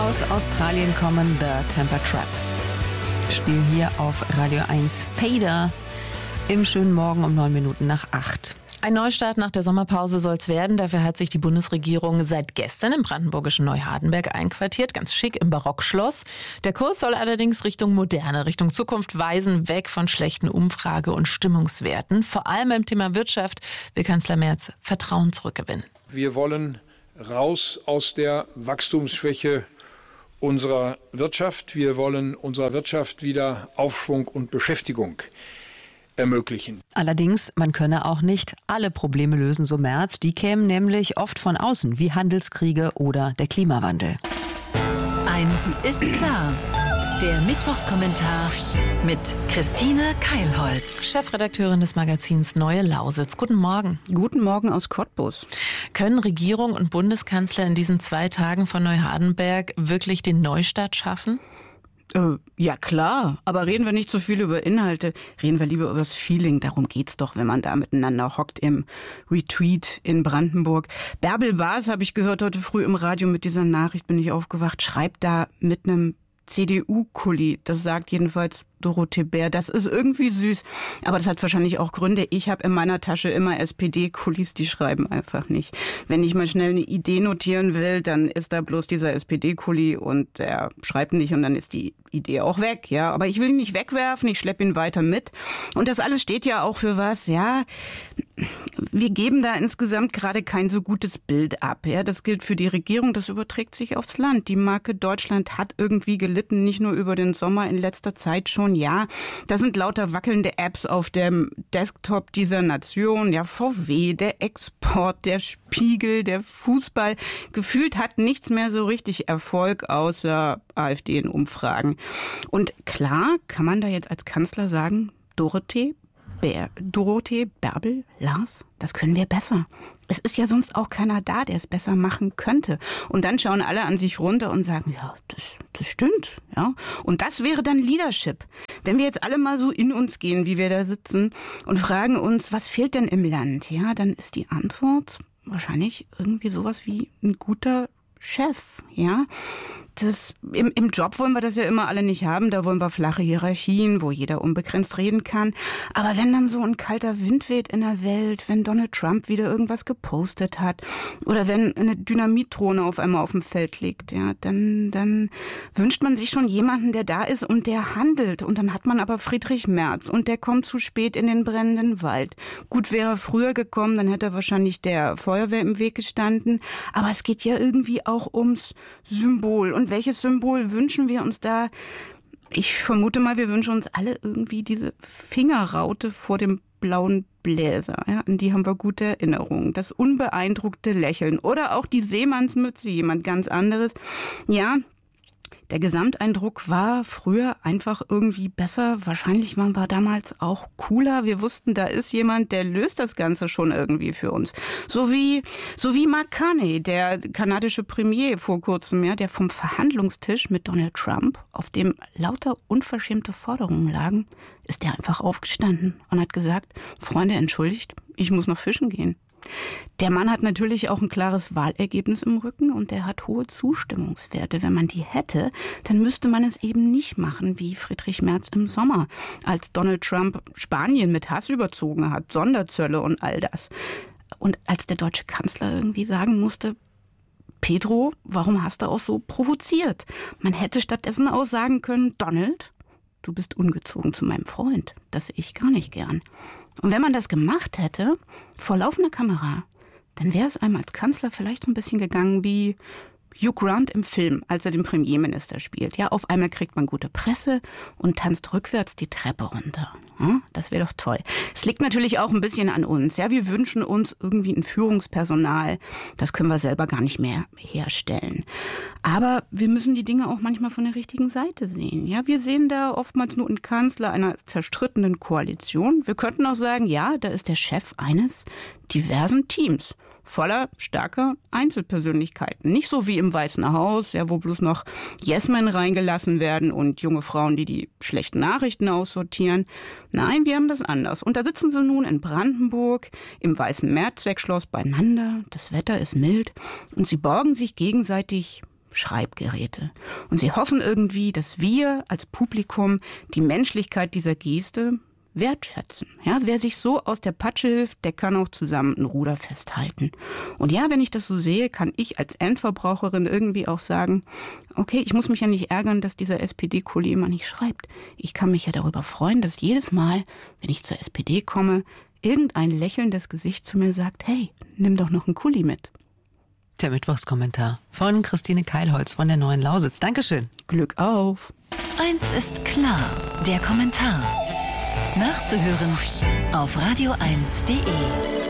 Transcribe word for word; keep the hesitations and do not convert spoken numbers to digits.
Aus Australien kommen The Temper Trap. Spielen hier auf Radio eins Fader im schönen Morgen um neun Minuten nach acht. Ein Neustart nach der Sommerpause soll es werden. Dafür hat sich die Bundesregierung seit gestern im brandenburgischen Neuhardenberg einquartiert. Ganz schick im Barockschloss. Der Kurs soll allerdings Richtung Moderne, Richtung Zukunft weisen, weg von schlechten Umfrage- und Stimmungswerten. Vor allem beim Thema Wirtschaft will Kanzler Merz Vertrauen zurückgewinnen. Wir wollen raus aus der Wachstumsschwäche unserer Wirtschaft. Wir wollen unserer Wirtschaft wieder Aufschwung und Beschäftigung ermöglichen. Allerdings, man könne auch nicht alle Probleme lösen, so Merz. Die kämen nämlich oft von außen, wie Handelskriege oder der Klimawandel. Eins ist klar. Der Mittwochskommentar mit Christine Keilholz, Chefredakteurin des Magazins Neue Lausitz. Guten Morgen. Guten Morgen aus Cottbus. Können Regierung und Bundeskanzler in diesen zwei Tagen von Neuhardenberg wirklich den Neustart schaffen? Äh, ja klar, aber reden wir nicht so viel über Inhalte, reden wir lieber über das Feeling. Darum geht's doch, wenn man da miteinander hockt im Retreat in Brandenburg. Bärbel Baas, habe ich gehört heute früh im Radio, mit dieser Nachricht bin ich aufgewacht, schreibt da mit einem C D U-Kuli, das sagt jedenfalls Dorothee Bär. Das ist irgendwie süß, aber das hat wahrscheinlich auch Gründe. Ich habe in meiner Tasche immer S P D-Kulis, die schreiben einfach nicht. Wenn ich mal schnell eine Idee notieren will, dann ist da bloß dieser S P D-Kuli und er schreibt nicht und dann ist die Idee auch weg. Ja, aber ich will ihn nicht wegwerfen, ich schleppe ihn weiter mit. Und das alles steht ja auch für was, ja. Wir geben da insgesamt gerade kein so gutes Bild ab. Ja, das gilt für die Regierung, das überträgt sich aufs Land. Die Marke Deutschland hat irgendwie gelitten, nicht nur über den Sommer, in letzter Zeit schon. Ja, das sind lauter wackelnde Apps auf dem Desktop dieser Nation. Ja, V W, der Export, der Spiegel, der Fußball. Gefühlt hat nichts mehr so richtig Erfolg außer AfD in Umfragen. Und klar kann man da jetzt als Kanzler sagen, Dorothee, Bär, Dorothee, Bärbel, Lars, das können wir besser. Es ist ja sonst auch keiner da, der es besser machen könnte. Und dann schauen alle an sich runter und sagen, ja, das, das stimmt. Ja. Und das wäre dann Leadership. Wenn wir jetzt alle mal so in uns gehen, wie wir da sitzen und fragen uns, was fehlt denn im Land? Ja, dann ist die Antwort wahrscheinlich irgendwie sowas wie ein guter Chef, ja. Das, im, Im Job wollen wir das ja immer alle nicht haben, da wollen wir flache Hierarchien, wo jeder unbegrenzt reden kann. Aber wenn dann so ein kalter Wind weht in der Welt, wenn Donald Trump wieder irgendwas gepostet hat oder wenn eine Dynamitdrohne auf einmal auf dem Feld liegt, ja, dann, dann wünscht man sich schon jemanden, der da ist und der handelt. Und dann hat man aber Friedrich Merz und der kommt zu spät in den brennenden Wald. Gut, wäre er früher gekommen, dann hätte wahrscheinlich der Feuerwehr im Weg gestanden. Aber es geht ja irgendwie auch ums Symbol. Und Und welches Symbol wünschen wir uns da? Ich vermute mal, wir wünschen uns alle irgendwie diese Fingerraute vor dem blauen Bläser. Ja, an die haben wir gute Erinnerungen. Das unbeeindruckte Lächeln oder auch die Seemannsmütze, jemand ganz anderes. Ja, der Gesamteindruck war früher einfach irgendwie besser. Wahrscheinlich waren wir damals auch cooler. Wir wussten, da ist jemand, der löst das Ganze schon irgendwie für uns. So wie, so wie Mark Carney, der kanadische Premier vor kurzem, ja, der vom Verhandlungstisch mit Donald Trump, auf dem lauter unverschämte Forderungen lagen, ist der einfach aufgestanden und hat gesagt, Freunde, entschuldigt, ich muss noch fischen gehen. Der Mann hat natürlich auch ein klares Wahlergebnis im Rücken und der hat hohe Zustimmungswerte. Wenn man die hätte, dann müsste man es eben nicht machen wie Friedrich Merz im Sommer, als Donald Trump Spanien mit Hass überzogen hat, Sonderzölle und all das. Und als der deutsche Kanzler irgendwie sagen musste, Pedro, warum hast du auch so provoziert? Man hätte stattdessen auch sagen können, Donald, du bist ungezogen zu meinem Freund. Das sehe ich gar nicht gern. Und wenn man das gemacht hätte, vor laufender Kamera, dann wäre es einem als Kanzler vielleicht so ein bisschen gegangen wie Hugh Grant im Film, als er den Premierminister spielt. Ja, auf einmal kriegt man gute Presse und tanzt rückwärts die Treppe runter. Ja, das wäre doch toll. Es liegt natürlich auch ein bisschen an uns. Ja, wir wünschen uns irgendwie ein Führungspersonal. Das können wir selber gar nicht mehr herstellen. Aber wir müssen die Dinge auch manchmal von der richtigen Seite sehen. Ja, wir sehen da oftmals nur einen Kanzler einer zerstrittenen Koalition. Wir könnten auch sagen, ja, da ist der Chef eines diversen Teams. Voller starker Einzelpersönlichkeiten. Nicht so wie im Weißen Haus, ja, wo bloß noch Yes-Men reingelassen werden und junge Frauen, die die schlechten Nachrichten aussortieren. Nein, wir haben das anders. Und da sitzen sie nun in Brandenburg im Weißen Mehrzweckschloss beieinander. Das Wetter ist mild und sie borgen sich gegenseitig Schreibgeräte. Und sie hoffen irgendwie, dass wir als Publikum die Menschlichkeit dieser Geste wertschätzen. Ja, wer sich so aus der Patsche hilft, der kann auch zusammen ein Ruder festhalten. Und ja, wenn ich das so sehe, kann ich als Endverbraucherin irgendwie auch sagen, okay, ich muss mich ja nicht ärgern, dass dieser S P D-Kuli immer nicht schreibt. Ich kann mich ja darüber freuen, dass jedes Mal, wenn ich zur S P D komme, irgendein lächelndes Gesicht zu mir sagt, hey, nimm doch noch einen Kuli mit. Der Mittwochskommentar von Christine Keilholz von der Neuen Lausitz. Dankeschön. Glück auf. Eins ist klar, der Kommentar. Nachzuhören auf radio eins punkt de.